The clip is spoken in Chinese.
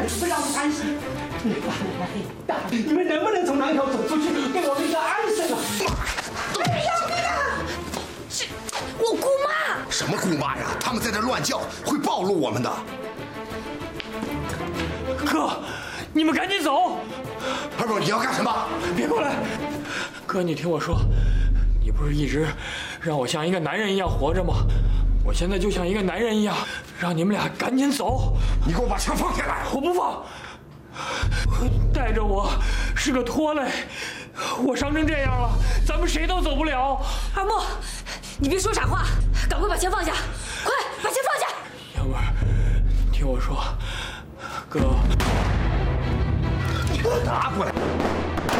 不让担心。你们能不能从南头走出去，给我们一个安生啊？ 哎呀，那个，是我姑妈。 什么姑妈呀？他们在这乱叫，会暴露我们的。 哥，你们赶紧走！ 二宝，你要干什么？ 别过来！哥，你听我说，你不是一直让我像一个男人一样活着吗？我现在就像一个男人一样，让你们俩赶紧走。 你给我把枪放下来！ 我不放。带着我是个拖累，我伤成这样了，咱们谁都走不了。 二木，你别说傻话，赶快把枪放下，快把枪放下！ 杨文，听我说，哥， 你给我拿过来！